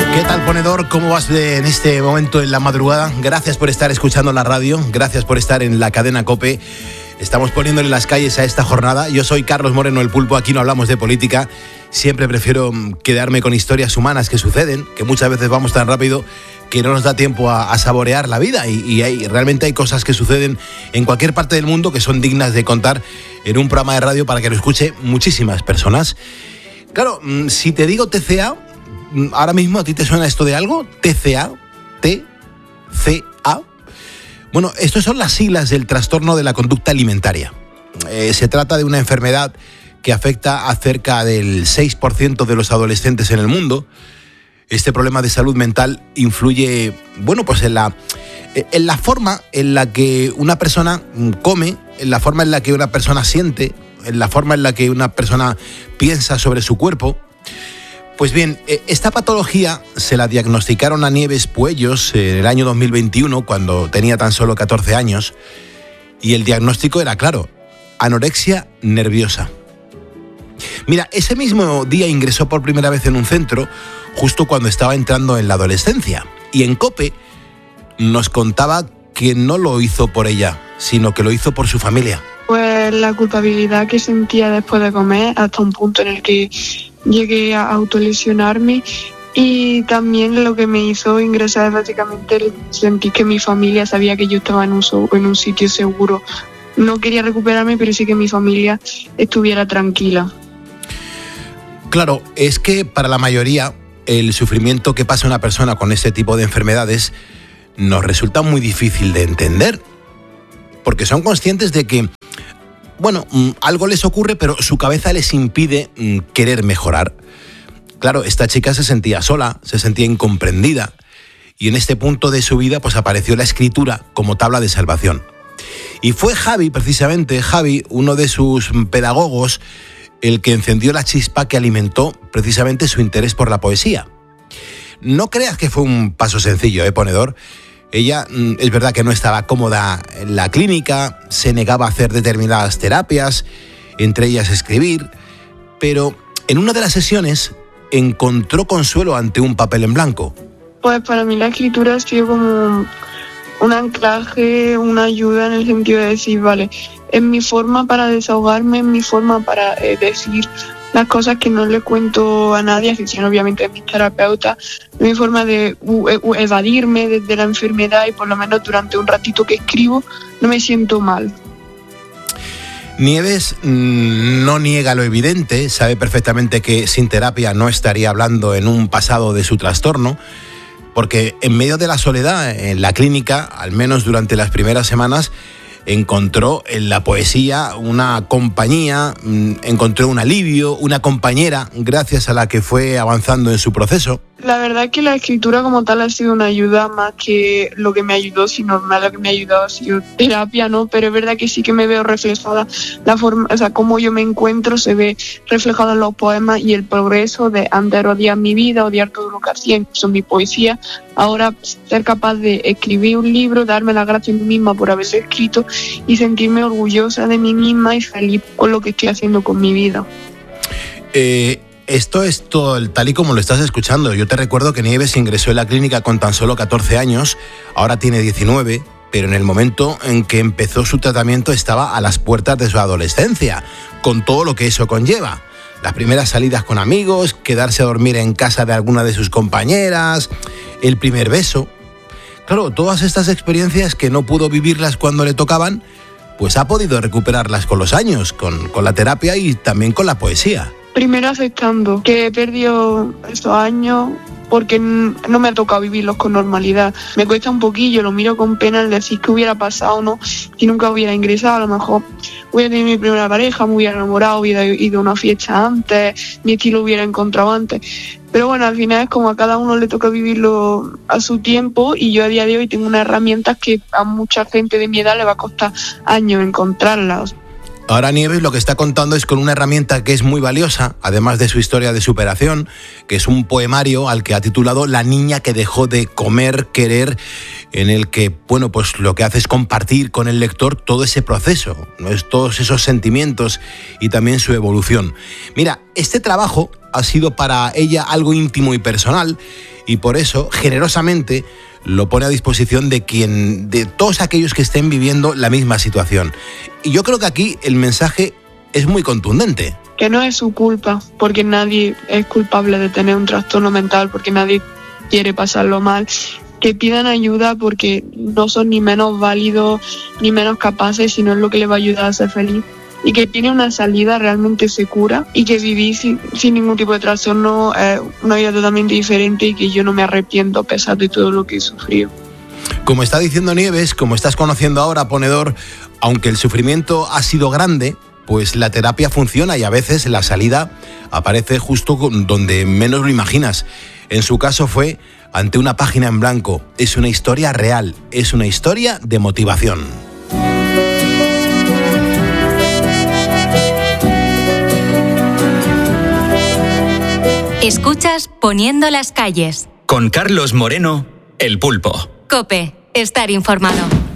¿Qué tal, ponedor? ¿Cómo vas en este momento en la madrugada? Gracias por estar escuchando la radio, gracias por estar en la cadena COPE. Estamos poniéndole las calles a esta jornada. Yo soy Carlos Moreno, el Pulpo, aquí no hablamos de política. Siempre prefiero quedarme con historias humanas que suceden, que muchas veces vamos tan rápido que no nos da tiempo a saborear la vida y realmente hay cosas que suceden en cualquier parte del mundo que son dignas de contar en un programa de radio para que lo escuche muchísimas personas. Claro, si te digo TCA, ahora mismo ¿a ti te suena esto de algo? TCA, TCA. Bueno, estas son las siglas del trastorno de la conducta alimentaria. Se trata de una enfermedad que afecta a cerca del 6% de los adolescentes en el mundo. Este problema de salud mental influye, bueno, pues en la forma en la que una persona come, en la forma en la que una persona siente, en la forma en la que una persona piensa sobre su cuerpo. Pues bien, esta patología se la diagnosticaron a Nieves Puellos en el año 2021, cuando tenía tan solo 14 años, y el diagnóstico era claro: anorexia nerviosa. Mira, ese mismo día ingresó por primera vez en un centro, justo cuando estaba entrando en la adolescencia, y en COPE nos contaba que no lo hizo por ella, sino que lo hizo por su familia. Pues la culpabilidad que sentía después de comer, hasta un punto en el que llegué a autolesionarme, y también lo que me hizo ingresar es básicamente sentir que mi familia sabía que yo estaba en un sitio seguro. No quería recuperarme, pero sí que mi familia estuviera tranquila. Claro, es que para la mayoría el sufrimiento que pasa una persona con este tipo de enfermedades nos resulta muy difícil de entender, porque son conscientes de que, bueno, algo les ocurre, pero su cabeza les impide querer mejorar. Claro, esta chica se sentía sola, se sentía incomprendida, y en este punto de su vida pues apareció la escritura como tabla de salvación. Y fue Javi, precisamente, uno de sus pedagogos, el que encendió la chispa que alimentó precisamente su interés por la poesía. No creas que fue un paso sencillo, ponedor. Ella, es verdad que no estaba cómoda en la clínica, se negaba a hacer determinadas terapias, entre ellas escribir, pero en una de las sesiones encontró consuelo ante un papel en blanco. Pues para mí la escritura ha sido como un anclaje, una ayuda en el sentido de decir, vale, es mi forma para desahogarme, es mi forma para decir las cosas que no le cuento a nadie, que obviamente es mi terapeuta, es mi forma de evadirme de la enfermedad, y por lo menos durante un ratito que escribo no me siento mal. Nieves no niega lo evidente, sabe perfectamente que sin terapia no estaría hablando en un pasado de su trastorno, porque en medio de la soledad en la clínica, al menos durante las primeras semanas, encontró en la poesía una compañía, encontró un alivio, una compañera, gracias a la que fue avanzando en su proceso. La verdad es que la escritura como tal ha sido una ayuda más que lo que me ayudó, sino más lo que me ha ayudado ha sido terapia, ¿no? Pero es verdad que sí que me veo reflejada la forma, o sea, cómo yo me encuentro se ve reflejado en los poemas, y el progreso de antes odiar mi vida, odiar todo lo que hacía, incluso mi poesía, ahora ser capaz de escribir un libro, darme las gracias a mí misma por haberlo escrito y sentirme orgullosa de mí misma y feliz con lo que estoy haciendo con mi vida. Esto es todo tal y como lo estás escuchando. Yo te recuerdo que Nieves ingresó en la clínica con tan solo 14 años, ahora tiene 19, pero en el momento en que empezó su tratamiento estaba a las puertas de su adolescencia, con todo lo que eso conlleva. Las primeras salidas con amigos, quedarse a dormir en casa de alguna de sus compañeras, el primer beso. Claro, todas estas experiencias que no pudo vivirlas cuando le tocaban, pues ha podido recuperarlas con los años, con la terapia y también con la poesía. Primero aceptando que he perdido estos años porque no me ha tocado vivirlos con normalidad. Me cuesta un poquillo, lo miro con pena el decir que hubiera pasado, ¿no? Si nunca hubiera ingresado, a lo mejor hubiera tenido mi primera pareja, me hubiera enamorado, hubiera ido a una fiesta antes, mi estilo hubiera encontrado antes. Pero bueno, al final es como a cada uno le toca vivirlo a su tiempo, y yo a día de hoy tengo unas herramientas que a mucha gente de mi edad le va a costar años encontrarlas. Ahora Nieves lo que está contando es con una herramienta que es muy valiosa, además de su historia de superación, que es un poemario al que ha titulado La niña que dejó de comer, querer, en el que, bueno, pues lo que hace es compartir con el lector todo ese proceso, ¿no? Es todos esos sentimientos y también su evolución. Mira, este trabajo ha sido para ella algo íntimo y personal, y por eso, generosamente, lo pone a disposición de todos aquellos que estén viviendo la misma situación. Y yo creo que aquí el mensaje es muy contundente. Que no es su culpa, porque nadie es culpable de tener un trastorno mental, porque nadie quiere pasarlo mal. Que pidan ayuda porque no son ni menos válidos ni menos capaces, sino es lo que les va a ayudar a ser feliz. Y que tiene una salida realmente segura y que vivir sin ningún tipo de trastorno es una vida totalmente diferente y que yo no me arrepiento a pesar de todo lo que he sufrido. Como está diciendo Nieves, como estás conociendo ahora, ponedor, aunque el sufrimiento ha sido grande, pues la terapia funciona y a veces la salida aparece justo donde menos lo imaginas. En su caso fue ante una página en blanco. Es una historia real, es una historia de motivación. Escuchas Poniendo las calles. Con Carlos Moreno, El Pulpo. COPE, estar informado.